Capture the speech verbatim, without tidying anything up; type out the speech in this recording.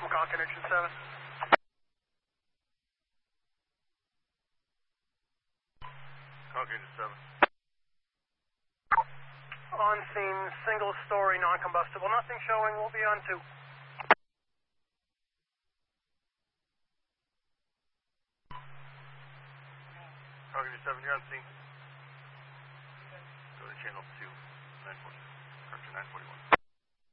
from Concord Engine seven. Concord Engine seven. On scene, single story, non-combustible. Nothing showing. We'll be on two. Concord Engine seven, you're on scene. Go to channel two, nine forty. Correction, nine forty-one.